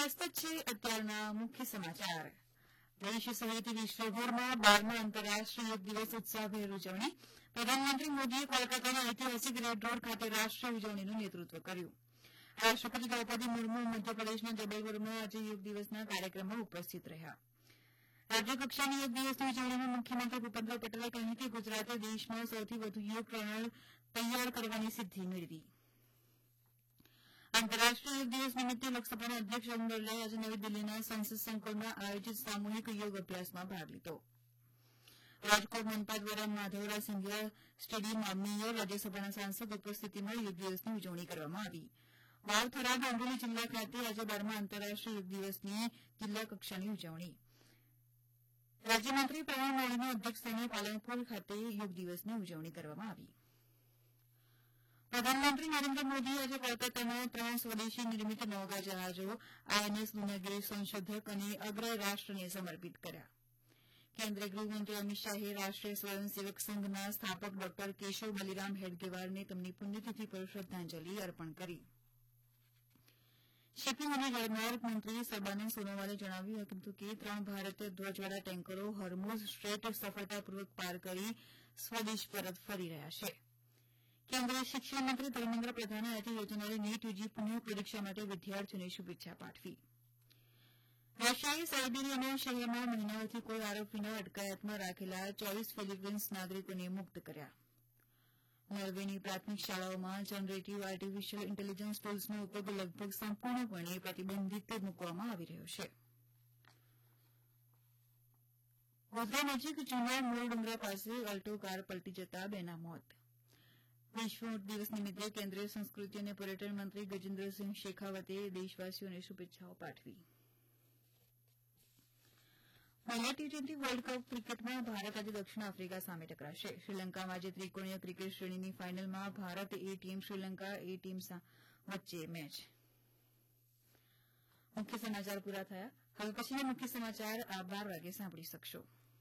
પ્રસ્તુત છે અત્યારના મુખ્ય સમાચાર. દેશ સહિત વિશ્વભરમાં 12મા આંતરરાષ્ટ્રીય યોગ દિવસ ઉત્સાહભેર ઉજવણી. પ્રધાનમંત્રી મોદીએ કોલકાતાના ઐતિહાસિક રેડ રોડ ખાતે રાષ્ટ્રીય ઉજવણીનું નેતૃત્વ કર્યું. રાષ્ટ્રપતિ દ્રૌપદી મુર્મુ મધ્યપ્રદેશના જબલપુરમાં આજે યોગ દિવસના કાર્યક્રમમાં ઉપસ્થિત રહ્યા. રાજ્યકક્ષાની યોગ દિવસની ઉજવણીમાં મુખ્યમંત્રી ભૂપેન્દ્ર પટેલે કહ્યું કે ગુજરાતે દેશમાં સૌથી વધુ યોગ ટ્રેનર તૈયાર કરવાની સિદ્ધિ મેળવી. આંતરરાષ્ટ્રીય યોગ દિવસ નિમિત્તે લોકસભાના અધ્યક્ષ ઓમ બિરલાએ આજે નવી દિલ્હીના સંસદ સંકુલમાં આયોજિત સામૂહિક યોગ અભ્યાસમાં ભાગ લીધો. રાજકોટ મનપા દ્વારા માધવરાજ સિંધિયા સ્ટેડિયમમાં મેયર, રાજ્યસભાના સાંસદ ઉપસ્થિતિમાં યોગ દિવસની ઉજવણી કરવામાં આવી. વાવ, થરાદ, અમરેલી જિલ્લા ખાતે આજે 12મા આંતરરાષ્ટ્રીય યોગ દિવસની જિલ્લા કક્ષાની ઉજવણી. રાજ્યમંત્રી પ્રવીણ મોદીના અધ્યક્ષસ્થાને પાલનપુર ખાતે યોગ દિવસની ઉજવણી કરવામાં આવી. પ્રધાનમંત્રી નરેન્દ્ર મોદીએ આજે કોલકાતામાં 3 સ્વદેશી નિર્મિત નૌકા જહાજો આઈએનએસ દુનાગીરી સંશોધક અને અગ્ર રાષ્ટ્રને સમર્પિત કર્યા. કેન્દ્રીય ગૃહમંત્રી અમિત શાહે રાષ્ટ્રીય સ્વયંસેવક સંઘના સ્થાપક ડોક્ટર કેશવ બલિરામ હેડગેવારને તેમની પુણ્યતિથિ પર શ્રદ્ધાંજલિ અર્પણ કરી. શિપિંગ અને જળમાર્ગ મંત્રી સર્બાનંદ સોનોવાલે જણાવ્યું હતું કે 3 ભારતીય ધ્વજવાળા ટેન્કરો હોર્મુઝ સ્ટ્રેટ સફળતાપૂર્વક પાર કરી સ્વદેશ પરત ફરી રહ્યા છે. કેન્દ્રીય શિક્ષણ મંત્રી ધર્મેન્દ્ર પ્રધાને આજે યોજાનારી નીટ યુજી પુનઃ પરીક્ષા માટે વિદ્યાર્થીઓને શુભેચ્છા પાઠવી. રશિયાએ સાયબેરિયાના શહેરમાં મહિનાઓથી કોઈ આરોપ વિના અટકાયતમાં રાખેલા 24 ફિલિપાઇન્સ નાગરિકોને મુક્ત કર્યા. નોર્વેની પ્રાથમિક શાળાઓમાં જનરેટિવ આર્ટિફિશિયલ ઇન્ટેલિજન્સ ટૂલ્સનો ઉપયોગ લગભગ સંપૂર્ણપણે પ્રતિબંધિત મૂકવામાં આવી રહ્યો છે. ગોધરા નજીક જૂના મૂળ ડુંગરા પાસે અલ્ટો કાર પલટી જતા 2ના મોત. વિશ્વ ઊંટ દિવસ નિમિત્તે કેન્દ્રીય સંસ્કૃતિ અને પર્યટન મંત્રી ગજેન્દ્રસિંહ શેખાવતે દેશવાસીઓને શુભેચ્છાઓ પાઠવી. મહિલા ટી-20 વર્લ્ડ કપ ક્રિકેટમાં ભારત આજે દક્ષિણ આફ્રિકા સામે ટકરાશે. શ્રીલંકામાં આજે ત્રિકોણીય ક્રિકેટ શ્રેણીની ફાઇનલમાં ભારત એ ટીમ શ્રીલંકા એ ટીમ વચ્ચે મેચ. મુખ્ય સમાચાર પૂરા થયા. હવે પછીના મુખ્ય સમાચાર આપ 12 વાગે સાંભળી શકશો.